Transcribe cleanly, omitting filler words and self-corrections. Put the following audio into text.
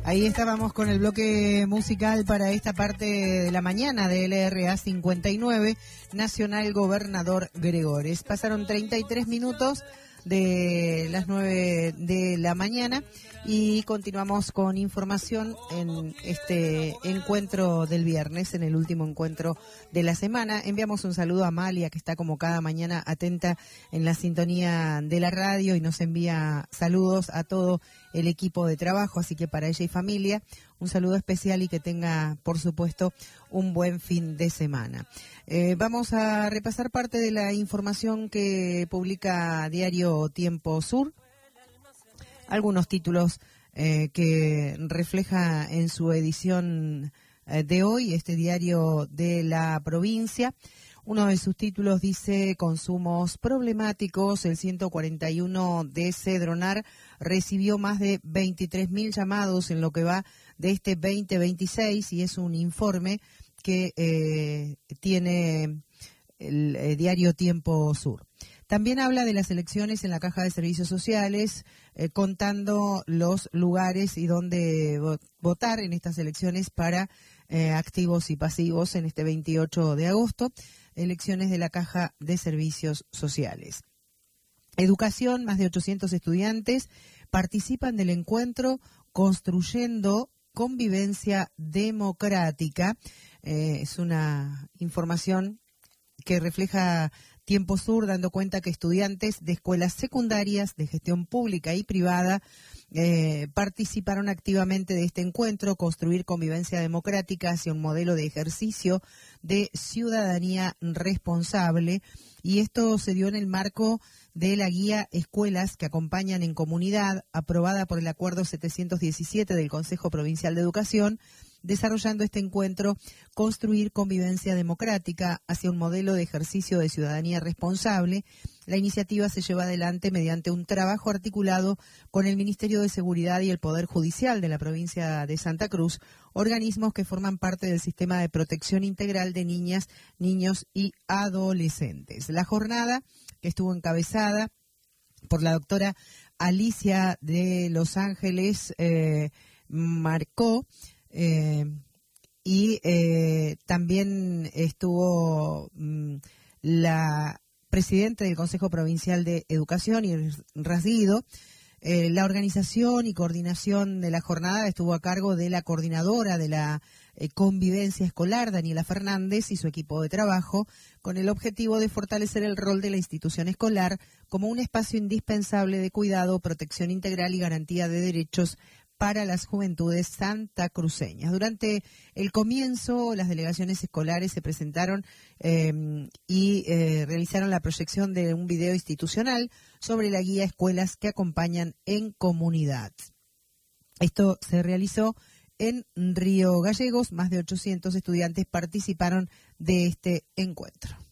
Ahí estábamos con el bloque musical para esta parte de la mañana de LRA 59, Nacional Gobernador Gregores. Pasaron 33 minutos de las 9 de la mañana y continuamos con información en este encuentro del viernes, en el último encuentro de la semana. Enviamos un saludo a Amalia, que está como cada mañana atenta en la sintonía de la radio y nos envía saludos a todo el equipo de trabajo, así que para ella y familia un saludo especial y que tenga, por supuesto, un buen fin de semana. Vamos a repasar parte de la información que publica Diario Tiempo Sur, algunos títulos que refleja en su edición de hoy, este diario de la provincia. Uno de sus títulos dice: consumos problemáticos. El 141 de Cedronar recibió más de 23.000 llamados en lo que va de este 2026 y es un informe que tiene el diario Tiempo Sur. También habla de las elecciones en la Caja de Servicios Sociales, contando los lugares y dónde votar en estas elecciones para activos y pasivos en este 28 de agosto, elecciones de la Caja de Servicios Sociales. Educación, más de 800 estudiantes participan del encuentro Construyendo Convivencia Democrática. Es una información que refleja Tiempo Sur, dando cuenta que estudiantes de escuelas secundarias de gestión pública y privada participaron activamente de este encuentro, Construir Convivencia Democrática hacia un modelo de ejercicio de ciudadanía responsable, y esto se dio en el marco de la guía Escuelas que acompañan en comunidad, aprobada por el Acuerdo 717 del Consejo Provincial de Educación, desarrollando este encuentro Construir Convivencia Democrática hacia un modelo de ejercicio de ciudadanía responsable. La iniciativa se lleva adelante mediante un trabajo articulado con el Ministerio de Seguridad y el Poder Judicial de la provincia de Santa Cruz, organismos que forman parte del sistema de protección integral de niñas, niños y adolescentes. La jornada, que estuvo encabezada por la doctora Alicia de Los Ángeles Marcó, y también estuvo la presidenta del Consejo Provincial de Educación, Iris Rasguido. La organización y coordinación de la jornada estuvo a cargo de la coordinadora de la convivencia escolar, Daniela Fernández, y su equipo de trabajo, con el objetivo de fortalecer el rol de la institución escolar como un espacio indispensable de cuidado, protección integral y garantía de derechos para las juventudes santacruceñas. Durante el comienzo, las delegaciones escolares se presentaron y realizaron la proyección de un video institucional sobre la guía Escuelas que acompañan en comunidad. Esto se realizó en Río Gallegos. Más de 800 estudiantes participaron de este encuentro.